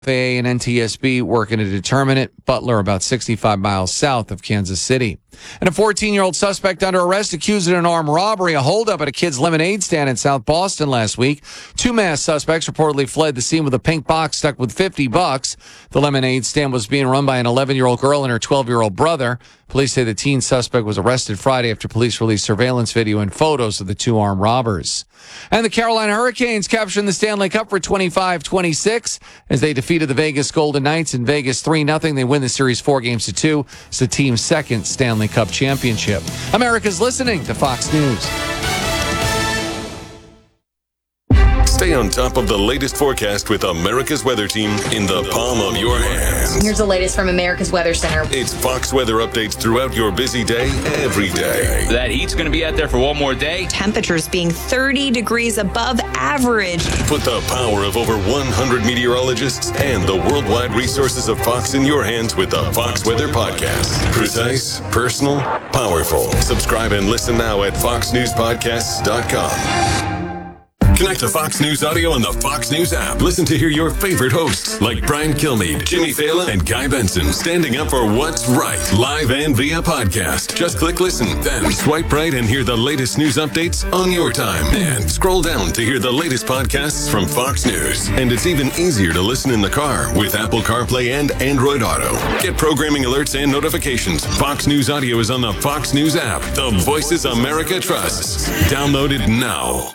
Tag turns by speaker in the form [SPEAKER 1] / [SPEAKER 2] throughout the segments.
[SPEAKER 1] FAA and NTSB working to determine it. Butler, about 65 miles south of Kansas City. And a 14-year-old suspect under arrest accused of an armed robbery, a holdup at a kid's lemonade stand in South Boston last week. Two masked suspects reportedly fled the scene with a pink box stuck with $50. The lemonade stand was being run by an 11-year-old girl and her 12-year-old brother. Police say the teen suspect was arrested Friday after police released surveillance video and photos of the two armed robbers. And the Carolina Hurricanes capturing the Stanley Cup for 25-26 as they defeated the Vegas Golden Knights in Vegas 3-0. They win the series 4-2. It's the team's second Stanley Cup championship. America's listening to Fox News.
[SPEAKER 2] Stay on top of the latest forecast with America's Weather Team in the palm of your hands.
[SPEAKER 3] Here's the latest from America's Weather Center.
[SPEAKER 2] It's Fox weather updates throughout your busy day, every day.
[SPEAKER 4] That heat's going to be out there for one more day.
[SPEAKER 5] Temperatures being 30 degrees above average.
[SPEAKER 2] Put the power of over 100 meteorologists and the worldwide resources of Fox in your hands with the Fox Weather Podcast. Precise, personal, powerful. Subscribe and listen now at foxnewspodcasts.com. Connect to Fox News Audio on the Fox News app. Listen to hear your favorite hosts like Brian Kilmeade, Jimmy Fallon, and Guy Benson standing up for what's right, live and via podcast. Just click listen, then swipe right and hear the latest news updates on your time. And scroll down to hear the latest podcasts from Fox News. And it's even easier to listen in the car with Apple CarPlay and Android Auto. Get programming alerts and notifications. Fox News Audio is on the Fox News app. The voices America trusts. Download it now.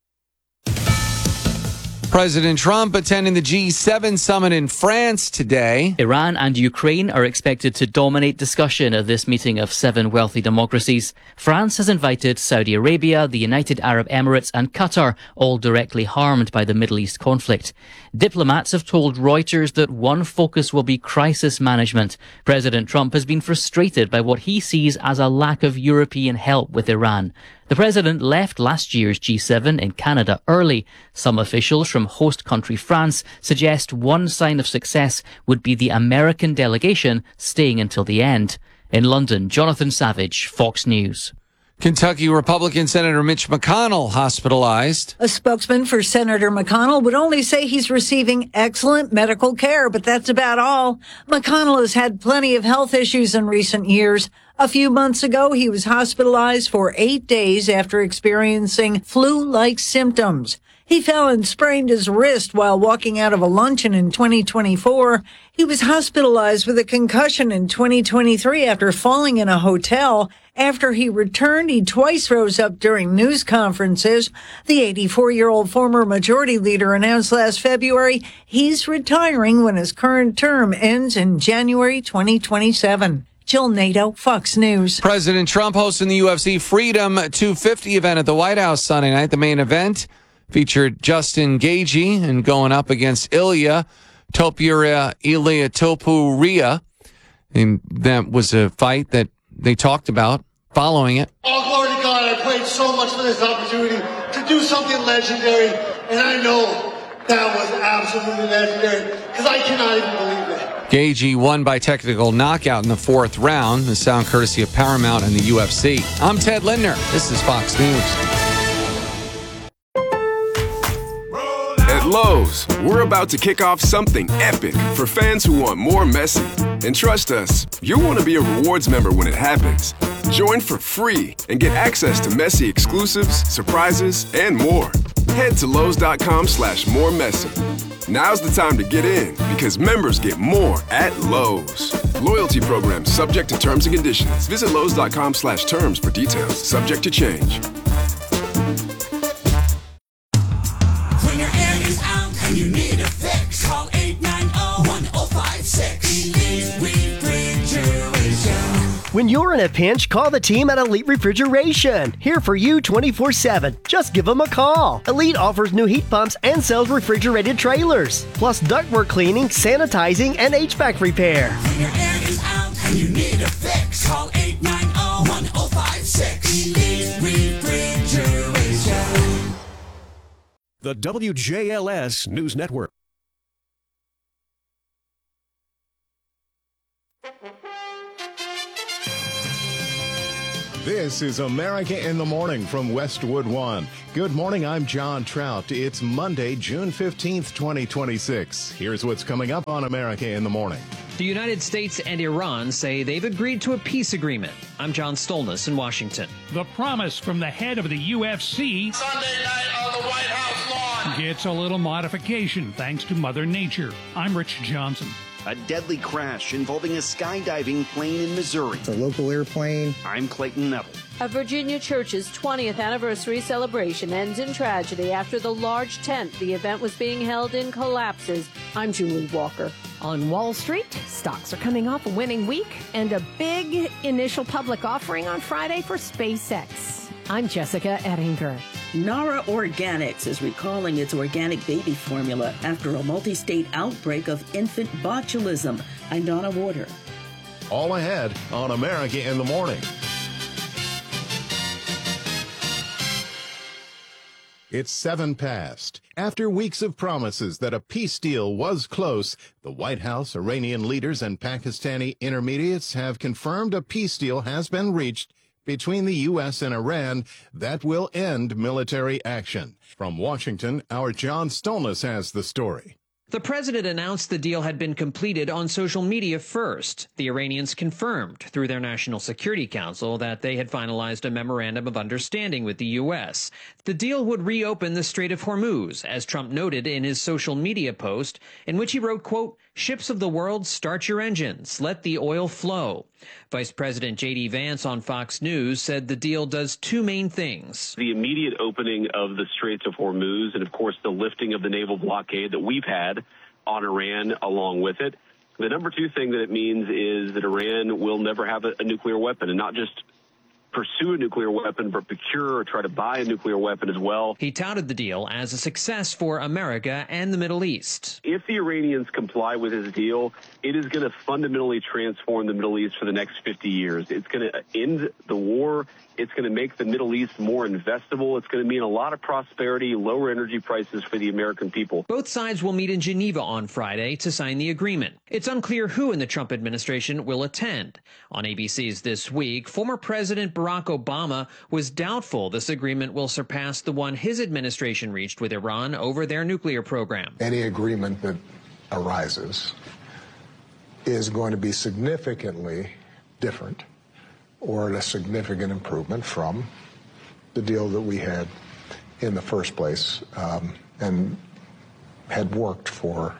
[SPEAKER 1] President Trump attending the G7 summit in France today.
[SPEAKER 6] Iran and Ukraine are expected to dominate discussion at this meeting of 7 wealthy democracies. France has invited Saudi Arabia, the United Arab Emirates and Qatar, all directly harmed by the Middle East conflict. Diplomats have told Reuters that one focus will be crisis management. President Trump has been frustrated by what he sees as a lack of European help with Iran. The president left last year's G7 in Canada early. Some officials from host country France suggest one sign of success would be the American delegation staying until the end. In London, Jonathan Savage, Fox News.
[SPEAKER 1] Kentucky Republican Senator Mitch McConnell hospitalized.
[SPEAKER 7] A spokesman for Senator McConnell would only say he's receiving excellent medical care, but that's about all. McConnell has had plenty of health issues in recent years. A few months ago, he was hospitalized for 8 days after experiencing flu-like symptoms. He fell and sprained his wrist while walking out of a luncheon in 2024. He was hospitalized with a concussion in 2023 after falling in a hotel. After he returned, he twice rose up during news conferences. The 84-year-old former majority leader announced last February he's retiring when his current term ends in January 2027. Jill Nato, Fox News.
[SPEAKER 1] President Trump hosting the UFC Freedom 250 event at the White House Sunday night. The main event featured Justin Gaethje and going up against Ilia Topuria. And that was a fight that they talked about following it.
[SPEAKER 8] All glory to God. I prayed so much for this opportunity to do something legendary, and I know that was absolutely legendary because I cannot even believe it.
[SPEAKER 1] Gaethje won by technical knockout in the 4th round. The sound courtesy of Paramount and the UFC. I'm Ted Lindner. This is Fox News.
[SPEAKER 9] At Lowe's, we're about to kick off something epic for fans who want more Messi. And trust us, you'll want to be a rewards member when it happens. Join for free and get access to Messi exclusives, surprises, and more. Head to Lowe's.com/moremessy. Now's the time to get in because members get more at Lowe's. Loyalty program subject to terms and conditions. Visit Lowe's.com/terms for details. Subject to change.
[SPEAKER 10] When your air is out and you need a fix, call 890-1056. Elite Refrigeration.
[SPEAKER 11] When you're in a pinch, call the team at Elite Refrigeration. Here for you 24/7. Just give them a call. Elite offers new heat pumps and sells refrigerated trailers, plus ductwork cleaning, sanitizing, and HVAC repair.
[SPEAKER 10] When your air is out and you need a fix, call 890-1056. Elite Refrigeration.
[SPEAKER 12] The WJLS News Network.
[SPEAKER 13] This is America in the Morning from Westwood One. Good morning, I'm John Trout. It's Monday, June 15th, 2026. Here's what's coming up on America in the Morning.
[SPEAKER 14] The United States and Iran say they've agreed to a peace agreement. I'm John Stolness in Washington.
[SPEAKER 15] The promise from the head of the UFC
[SPEAKER 10] Sunday night on the White House lawn
[SPEAKER 15] gets a little modification thanks to Mother Nature. I'm Rich Johnson.
[SPEAKER 16] A deadly crash involving a skydiving plane in Missouri.
[SPEAKER 17] It's a local airplane.
[SPEAKER 16] I'm Clayton Neville.
[SPEAKER 18] A Virginia church's 20th anniversary celebration ends in tragedy after the large tent the event was being held in collapses. I'm Julie Walker.
[SPEAKER 19] On Wall Street, stocks are coming off a winning week and a big initial public offering on Friday for SpaceX. I'm Jessica Ettinger.
[SPEAKER 20] Nara Organics is recalling its organic baby formula after a multi-state outbreak of infant botulism. I'm Donna Warder.
[SPEAKER 13] All ahead on America in the Morning. It's 7 past. After weeks of promises that a peace deal was close, the White House, Iranian leaders, and Pakistani intermediates have confirmed a peace deal has been reached between the U.S. and Iran that will end military action. From Washington, our John Stolness has the story.
[SPEAKER 14] The president announced the deal had been completed on social media first. The Iranians confirmed through their National Security Council that they had finalized a memorandum of understanding with the U.S. The deal would reopen the Strait of Hormuz, as Trump noted in his social media post, in which he wrote, quote, "Ships of the world, start your engines. Let the oil flow." Vice President J.D. Vance on Fox News said the deal does two main things.
[SPEAKER 21] The immediate opening of the Straits of Hormuz and, of course, the lifting of the naval blockade that we've had on Iran along with it. The number two thing that it means is that Iran will never have a nuclear weapon, and not just pursue a nuclear weapon, but procure or try to buy a nuclear weapon as well.
[SPEAKER 14] He touted the deal as a success for America and the Middle East.
[SPEAKER 21] If the Iranians comply with his deal, it is going to fundamentally transform the Middle East for the next 50 years. It's going to end the war. It's going to make the Middle East more investable. It's going to mean a lot of prosperity, lower energy prices for the American people.
[SPEAKER 14] Both sides will meet in Geneva on Friday to sign the agreement. It's unclear who in the Trump administration will attend. On ABC's This Week, former President Barack Obama was doubtful this agreement will surpass the one his administration reached with Iran over their nuclear program.
[SPEAKER 22] Any agreement that arises is going to be significantly different or a significant improvement from the deal that we had in the first place and had worked for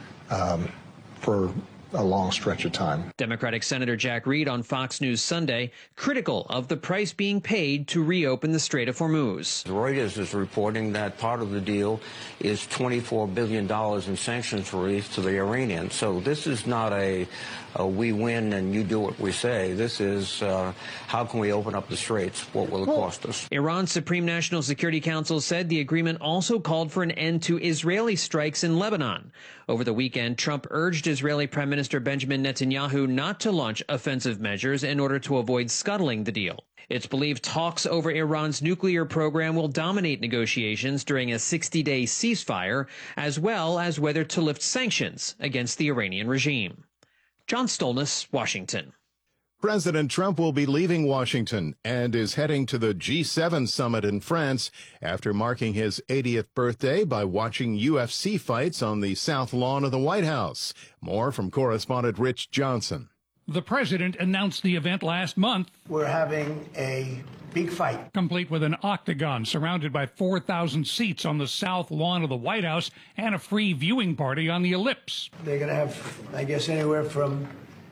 [SPEAKER 22] a long stretch of time.
[SPEAKER 14] Democratic Senator Jack Reed on Fox News Sunday, critical of the price being paid to reopen the Strait of Hormuz.
[SPEAKER 23] Reuters is reporting that part of the deal is $24 billion in sanctions relief to the Iranians. So this is not a we win and you do what we say. This is how can we open up the straits? What will it cost us?
[SPEAKER 14] Iran's Supreme National Security Council said the agreement also called for an end to Israeli strikes in Lebanon. Over the weekend, Trump urged Israeli Prime Minister Benjamin Netanyahu not to launch offensive measures in order to avoid scuttling the deal. It's believed talks over Iran's nuclear program will dominate negotiations during a 60-day ceasefire, as well as whether to lift sanctions against the Iranian regime. John Stolness, Washington.
[SPEAKER 13] President Trump will be leaving Washington and is heading to the G7 summit in France after marking his 80th birthday by watching UFC fights on the South Lawn of the White House. More from correspondent Rich Johnson.
[SPEAKER 15] The president announced the event last month.
[SPEAKER 24] We're having a big fight.
[SPEAKER 15] Complete with an octagon surrounded by 4,000 seats on the South Lawn of the White House and a free viewing party on the Ellipse.
[SPEAKER 24] They're going to have, I guess, anywhere from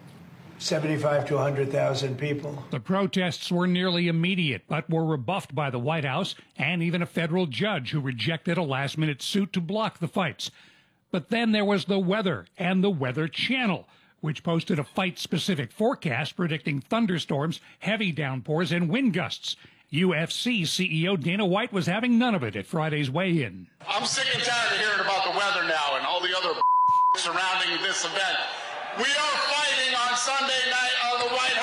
[SPEAKER 24] 75 to 100,000 people.
[SPEAKER 15] The protests were nearly immediate, but were rebuffed by the White House and even a federal judge who rejected a last-minute suit to block the fights. But then there was the weather and the Weather Channel, which posted a fight-specific forecast predicting thunderstorms, heavy downpours, and wind gusts. UFC CEO Dana White was having none of it at Friday's weigh-in.
[SPEAKER 10] I'm sick and tired of hearing about the weather now and all the other surrounding this event. We are fighting on Sunday night on the White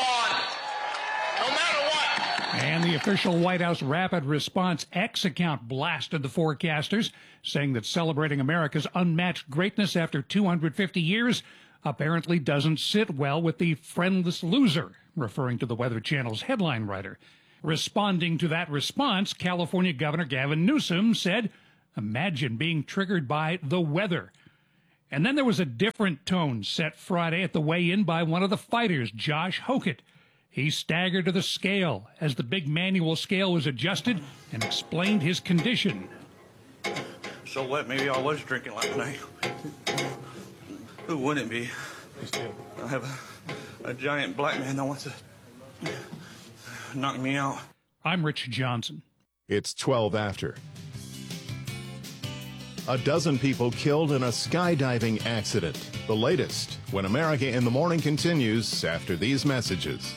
[SPEAKER 10] House lawn, no matter what.
[SPEAKER 15] And the official White House Rapid Response X account blasted the forecasters, saying that celebrating America's unmatched greatness after 250 years, apparently doesn't sit well with the friendless loser, referring to the Weather Channel's headline writer. Responding to that response, California Governor Gavin Newsom said, "Imagine being triggered by the weather." And then there was a different tone set Friday at the weigh-in by one of the fighters, Josh Hokett. He staggered to the scale as the big manual scale was adjusted and explained his condition.
[SPEAKER 3] So what? Maybe I was drinking last night. Who wouldn't be? I have a giant black man that wants to knock me out.
[SPEAKER 15] I'm Rich Johnson.
[SPEAKER 13] It's 12 after. A dozen people killed in a skydiving accident. The latest when America in the Morning continues after these messages.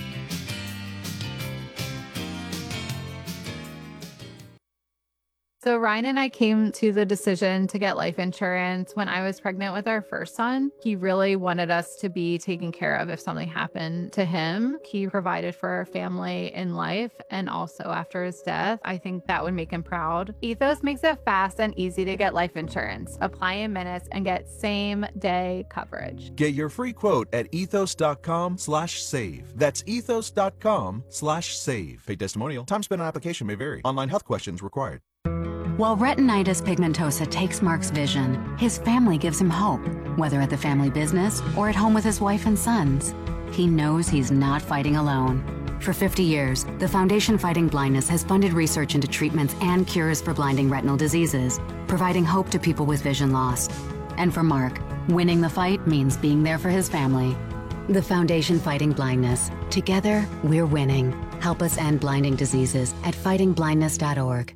[SPEAKER 4] So Ryan and I came to the decision to get life insurance when I was pregnant with our first son. He really wanted us to be taken care of if something happened to him. He provided for our family in life and also after his death. I think that would make him proud. Ethos makes it fast and easy to get life insurance. Apply in minutes and get same-day coverage.
[SPEAKER 5] Get your free quote at ethos.com/save. That's ethos.com/save. Paid testimonial. Time spent on application may vary. Online health questions required.
[SPEAKER 17] While retinitis pigmentosa takes Mark's vision, his family gives him hope, whether at the family business or at home with his wife and sons. He knows he's not fighting alone. For 50 years, the Foundation Fighting Blindness has funded research into treatments and cures for blinding retinal diseases, providing hope to people with vision loss. And for Mark, winning the fight means being there for his family. The Foundation Fighting Blindness. Together, we're winning. Help us end blinding diseases at fightingblindness.org.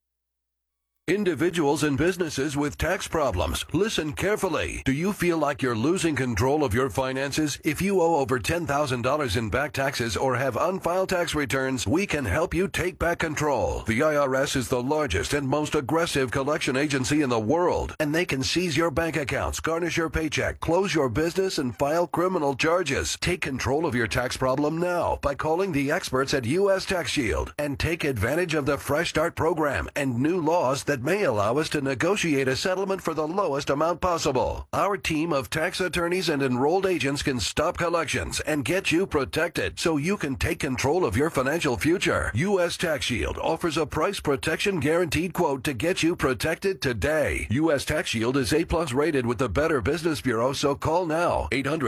[SPEAKER 25] Individuals and businesses with tax problems, listen carefully. Do you feel like you're losing control of your finances? If you owe over $10,000 in back taxes or have unfiled tax returns, we can help you take back control. The IRS is the largest and most aggressive collection agency in the world, and they can seize your bank accounts, garnish your paycheck, close your business, and file criminal charges. Take control of your tax problem now by calling the experts at U.S. Tax Shield and take advantage of the Fresh Start program and new laws that may allow us to negotiate a settlement for the lowest amount possible. Our team of tax attorneys and enrolled agents can stop collections and get you protected so you can take control of your financial future. U.S. Tax Shield offers a price protection guaranteed quote to get you protected today. U.S. Tax Shield is A+ rated with the Better Business Bureau, so call now.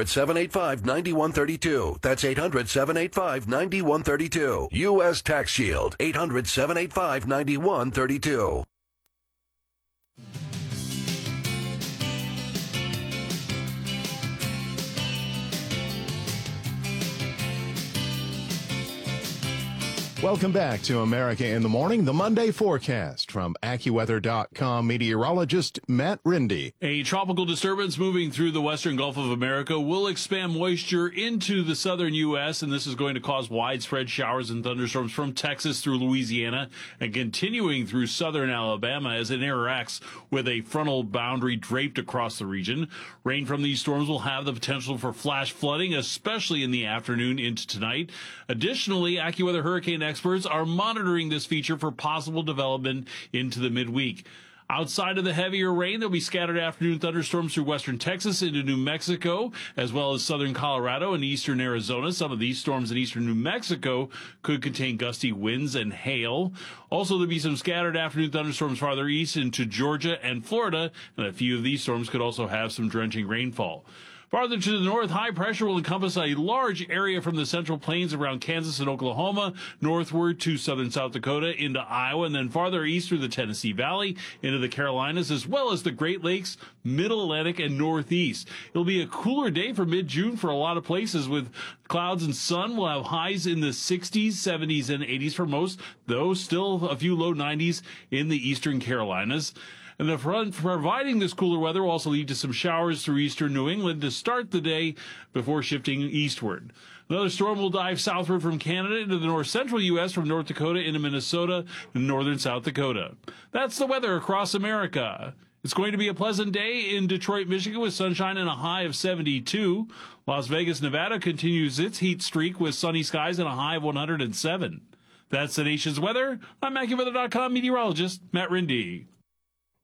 [SPEAKER 25] 800-785-9132. That's 800-785-9132. U.S. Tax Shield. 800-785-9132.
[SPEAKER 13] Welcome back to America in the Morning, the Monday forecast from AccuWeather.com meteorologist Matt Rindy.
[SPEAKER 26] A tropical disturbance moving through the western Gulf of America will expand moisture into the southern U.S., and this is going to cause widespread showers and thunderstorms from Texas through Louisiana and continuing through southern Alabama as it interacts with a frontal boundary draped across the region. Rain from these storms will have the potential for flash flooding, especially in the afternoon into tonight. Additionally, AccuWeather hurricane experts are monitoring this feature for possible development into the midweek. Outside of the heavier rain, there'll be scattered afternoon thunderstorms through western Texas into New Mexico, as well as southern Colorado and eastern Arizona. Some of these storms in eastern New Mexico could contain gusty winds and hail. Also, there'll be some scattered afternoon thunderstorms farther east into Georgia and Florida, and a few of these storms could also have some drenching rainfall. Farther to the north, high pressure will encompass a large area from the central plains around Kansas and Oklahoma, northward to southern South Dakota into Iowa, and then farther east through the Tennessee Valley into the Carolinas, as well as the Great Lakes, Middle Atlantic, and Northeast. It'll be a cooler day for mid-June for a lot of places with clouds and sun. We'll have highs in the 60s, 70s, and 80s for most, though still a few low 90s in the eastern Carolinas. And the front providing this cooler weather will also lead to some showers through eastern New England to start the day before shifting eastward. Another storm will dive southward from Canada into the north central U.S. from North Dakota into Minnesota and northern South Dakota. That's the weather across America. It's going to be a pleasant day in Detroit, Michigan with sunshine and a high of 72. Las Vegas, Nevada continues its heat streak with sunny skies and a high of 107. That's the nation's weather. I'm AccuWeather.com meteorologist Matt Rindy.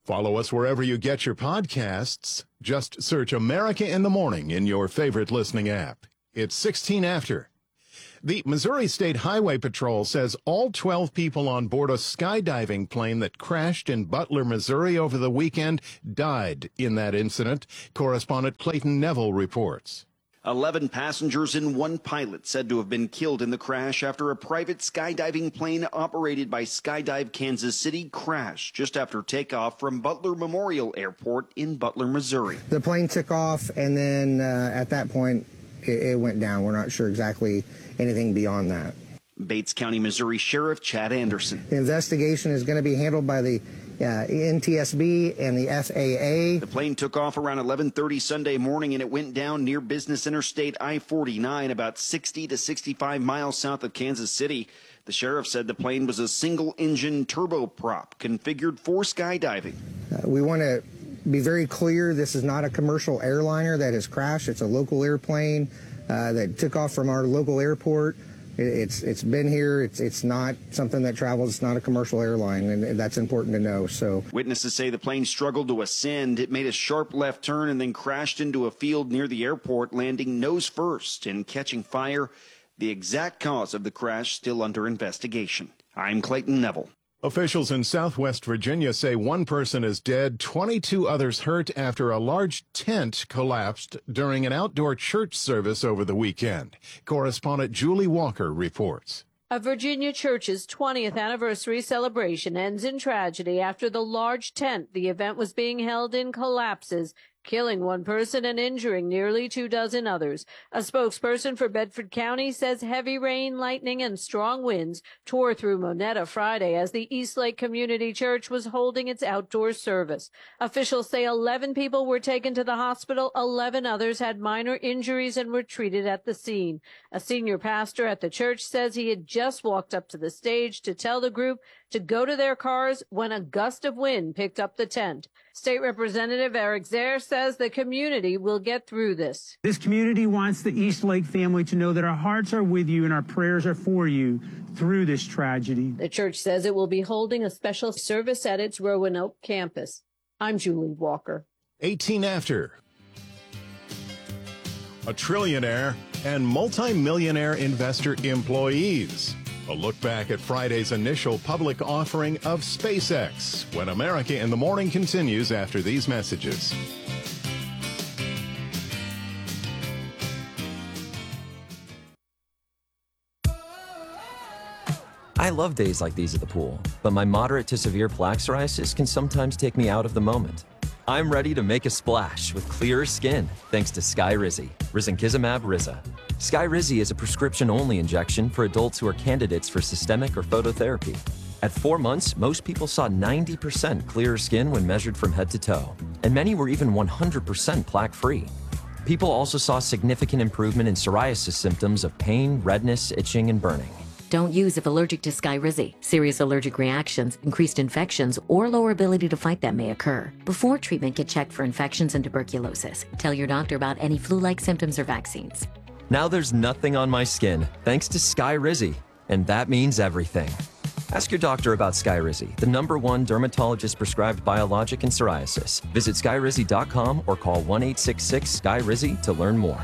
[SPEAKER 13] Follow us wherever you get your podcasts. Just search America in the Morning in your favorite listening app. It's 16 after. The Missouri State Highway Patrol says all 12 people on board a skydiving plane that crashed in Butler, Missouri over the weekend died in that incident. Correspondent Clayton Neville reports.
[SPEAKER 16] 11 passengers and one pilot said to have been killed in the crash after a private skydiving plane operated by Skydive Kansas City crashed just after takeoff from Butler Memorial Airport in Butler, Missouri.
[SPEAKER 1] The plane took off, and then at that point, it went down. We're not sure exactly anything beyond that.
[SPEAKER 16] Bates County, Missouri Sheriff Chad Anderson.
[SPEAKER 1] The investigation is going to be handled by the NTSB and the FAA.
[SPEAKER 16] The plane took off around 11:30 Sunday morning, and it went down near Business Interstate I-49, about 60 to 65 miles south of Kansas City. The sheriff said the plane was a single-engine turboprop configured for skydiving.
[SPEAKER 1] We want to be very clear, this is not a commercial airliner that has crashed. It's a local airplane that took off from our local airport. It's been here. It's not something that travels. It's not a commercial airline, and that's important to know. So
[SPEAKER 16] witnesses say the plane struggled to ascend. It made a sharp left turn and then crashed into a field near the airport, landing nose first and catching fire. The exact cause of the crash still under investigation. I'm Clayton Neville.
[SPEAKER 13] Officials in Southwest Virginia say one person is dead, 22 others hurt after a large tent collapsed during an outdoor church service over the weekend. Correspondent Julie Walker reports.
[SPEAKER 18] A Virginia church's 20th anniversary celebration ends in tragedy after the large tent the event was being held in collapses, killing one person and injuring nearly 24 others. A spokesperson for Bedford County says heavy rain, lightning, and strong winds tore through Monetta Friday as the Eastlake Community Church was holding its outdoor service. Officials say 11 people were taken to the hospital. 11 others had minor injuries and were treated at the scene. A senior pastor at the church says he had just walked up to the stage to tell the group to go to their cars when a gust of wind picked up the tent. State Representative Eric Zare says the community will get through this.
[SPEAKER 2] This community wants the Eastlake family to know that our hearts are with you and our prayers are for you through this tragedy.
[SPEAKER 18] The church says it will be holding a special service at its Roanoke campus. I'm Julie Walker.
[SPEAKER 13] 18 after. A trillionaire and multimillionaire investor employees. A look back at Friday's initial public offering of SpaceX when America in the Morning continues after these messages.
[SPEAKER 6] I love days like these at the pool, but my moderate to severe plaque psoriasis can sometimes take me out of the moment. I'm ready to make a splash with clearer skin thanks to Skyrizi, risankizumab Riza. Skyrizi is a prescription-only injection for adults who are candidates for systemic or phototherapy. At 4 months, most people saw 90% clearer skin when measured from head to toe, and many were even 100% plaque-free. People also saw significant improvement in psoriasis symptoms of pain, redness, itching, and burning.
[SPEAKER 7] Don't use if allergic to Skyrizi. Serious allergic reactions, increased infections, or lower ability to fight them may occur. Before treatment, get checked for infections and tuberculosis. Tell your doctor about any flu-like symptoms or vaccines.
[SPEAKER 6] Now there's nothing on my skin, thanks to Skyrizi, and that means everything. Ask your doctor about Skyrizi, the #1 dermatologist-prescribed biologic in psoriasis. Visit Skyrizi.com or call 1-866-SKYRIZI to learn more.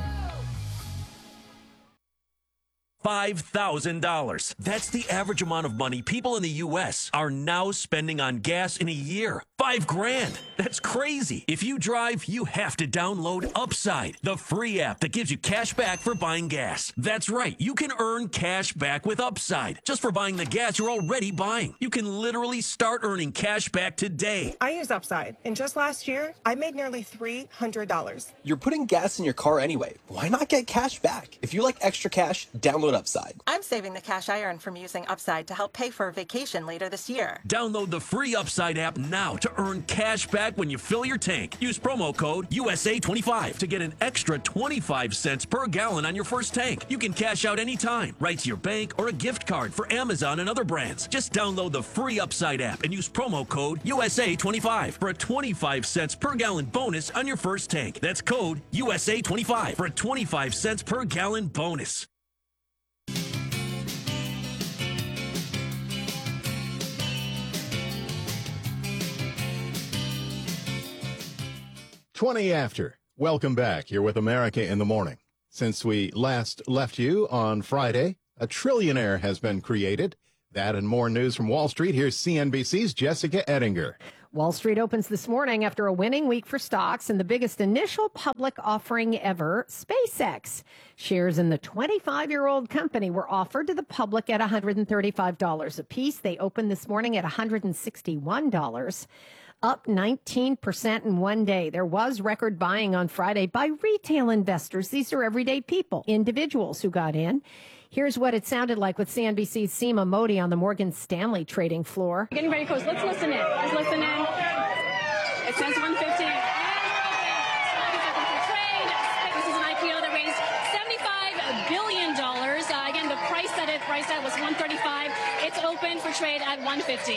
[SPEAKER 8] $5,000. That's the average amount of money people in the U.S. are now spending on gas in a year. $5,000. That's crazy. If you drive, you have to download Upside, the free app that gives you cash back for buying gas. That's right. You can earn cash back with Upside just for buying the gas you're already buying. You can literally start earning cash back today.
[SPEAKER 9] I use Upside, and just last year, I made nearly $300.
[SPEAKER 27] You're putting gas in your car anyway. Why not get cash back? If you like extra cash, download Upside.
[SPEAKER 9] I'm saving the cash I earn from using Upside to help pay for a vacation later this year.
[SPEAKER 8] Download the free Upside app now to earn cash back when you fill your tank. Use promo code USA25 to get an extra 25 cents per gallon on your first tank. You can cash out anytime, right to your bank or a gift card for Amazon and other brands. Just download the free Upside app and use promo code USA25 for a 25 cents per gallon bonus on your first tank. That's code USA25 for a 25 cents per gallon bonus.
[SPEAKER 13] 20 after. Welcome back. You're with America in the Morning. Since we last left you on Friday, a trillionaire has been created. That and more news from Wall Street. Here's CNBC's Jessica Ettinger.
[SPEAKER 11] Wall Street opens this morning after a winning week for stocks and the biggest initial public offering ever, SpaceX. Shares in the 25-year-old company were offered to the public at $135 apiece. They opened this morning at $161. Up 19% in one day. There was record buying on Friday by retail investors. These are everyday people, individuals who got in. Here's what it sounded like with CNBC's Seema Modi on the Morgan Stanley trading floor.
[SPEAKER 12] Getting very close. Let's listen in. Let's listen in. It says 150. This is an IPO that raised $75 billion. Again, the price that it priced at was $135. It's open for trade at $150.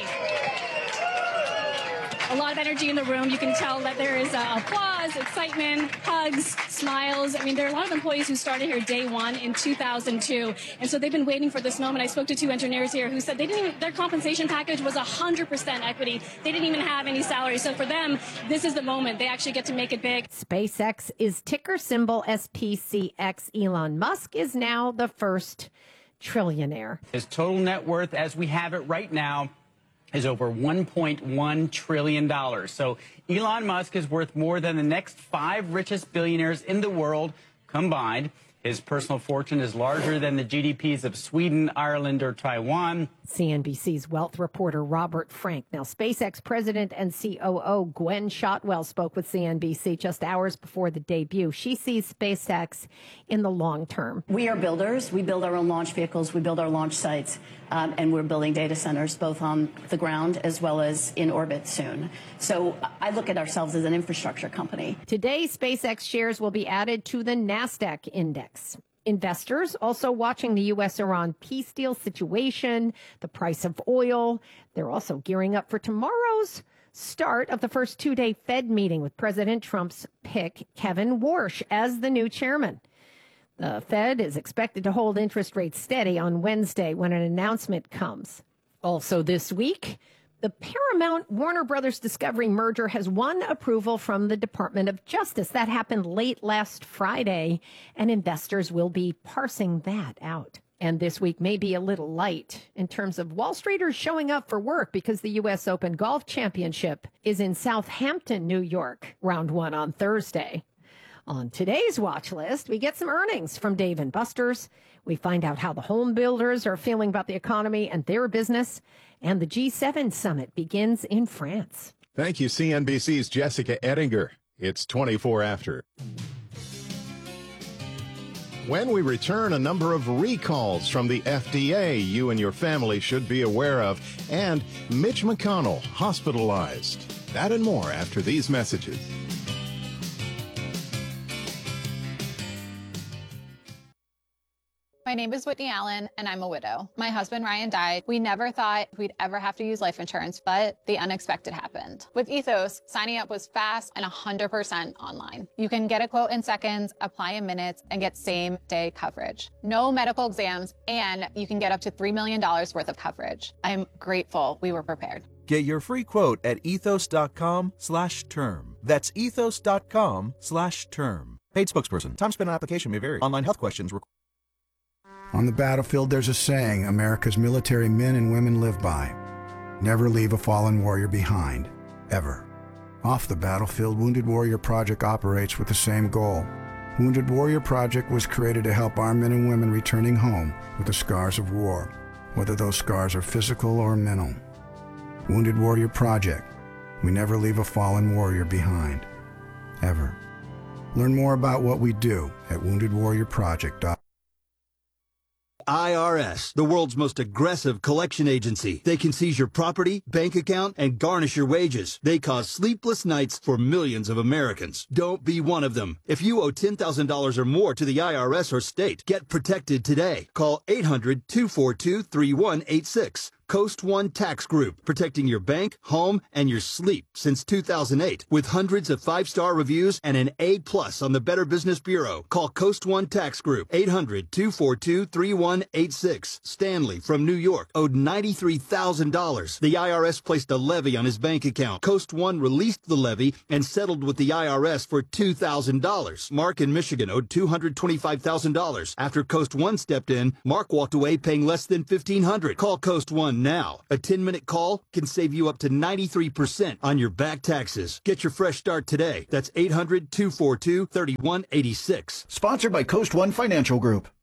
[SPEAKER 12] A lot of energy in the room. You can tell that there is applause, excitement, hugs, smiles. I mean, there are a lot of employees who started here day one in 2002. And so they've been waiting for this moment. I spoke to two engineers here who said their compensation package was 100% equity. They didn't even have any salary. So for them, this is the moment. They actually get to make it big.
[SPEAKER 11] SpaceX is ticker symbol SPCX. Elon Musk is now the first trillionaire.
[SPEAKER 19] His total net worth as we have it right now is over $1.1 trillion. So Elon Musk is worth more than the next 5 richest billionaires in the world combined. His personal fortune is larger than the GDPs of Sweden, Ireland, or Taiwan.
[SPEAKER 11] CNBC's wealth reporter Robert Frank. Now, SpaceX president and COO Gwen Shotwell spoke with CNBC just hours before the debut. She sees SpaceX in the long term.
[SPEAKER 20] We are builders. We build our own launch vehicles. We build our launch sites. And we're building data centers both on the ground as well as in orbit soon. So I look at ourselves as an infrastructure company.
[SPEAKER 11] Today, SpaceX shares will be added to the NASDAQ index. Investors also watching the U.S.-Iran peace deal situation, the price of oil. They're also gearing up for tomorrow's start of the first two-day Fed meeting with President Trump's pick, Kevin Warsh, as the new chairman. The Fed is expected to hold interest rates steady on Wednesday when an announcement comes. Also this week, the Paramount Warner Brothers Discovery merger has won approval from the Department of Justice. That happened late last Friday, and investors will be parsing that out. And this week may be a little light in terms of Wall Streeters showing up for work because the U.S. Open Golf Championship is in Southampton, New York, round 1 on Thursday. On today's watch list, we get some earnings from Dave & Buster's. We find out how the home builders are feeling about the economy and their business. And the G7 summit begins in France.
[SPEAKER 13] Thank you, CNBC's Jessica Ettinger. It's 24 after. When we return, a number of recalls from the FDA you and your family should be aware of. And Mitch McConnell hospitalized. That and more after these messages.
[SPEAKER 21] My name is Whitney Allen, and I'm a widow. My husband, Ryan, died. We never thought we'd ever have to use life insurance, but the unexpected happened. With Ethos, signing up was fast and 100% online. You can get a quote in seconds, apply in minutes, and get same-day coverage. No medical exams, and you can get up to $3 million worth of coverage. I'm grateful we were prepared.
[SPEAKER 5] Get your free quote at ethos.com/term. That's ethos.com/term. Paid spokesperson. Time spent on application may vary. Online health questions required.
[SPEAKER 22] On the battlefield, there's a saying America's military men and women live by. Never leave a fallen warrior behind, ever. Off the battlefield, Wounded Warrior Project operates with the same goal. Wounded Warrior Project was created to help our men and women returning home with the scars of war, whether those scars are physical or mental. Wounded Warrior Project. We never leave a fallen warrior behind, ever. Learn more about what we do at woundedwarriorproject.com.
[SPEAKER 23] IRS, the world's most aggressive collection agency. They can seize your property, bank account, and garnish your wages. They cause sleepless nights for millions of Americans. Don't be one of them. If you owe $10,000 or more to the IRS or state, get protected today. Call 800-242-3186. Coast One Tax Group, protecting your bank, home, and your sleep since 2008. With hundreds of 5-star reviews and an A+ on the Better Business Bureau. Call Coast One Tax Group, 800-242-3186. Stanley from New York owed $93,000. The IRS placed a levy on his bank account. Coast One released the levy and settled with the IRS for $2,000. Mark in Michigan owed $225,000. After Coast One stepped in, Mark walked away paying less than $1,500. Call Coast One now. A 10-minute call can save you up to 93% on your back taxes. Get your fresh start today. That's 800-242-3186.
[SPEAKER 3] Sponsored by Coast One Financial Group.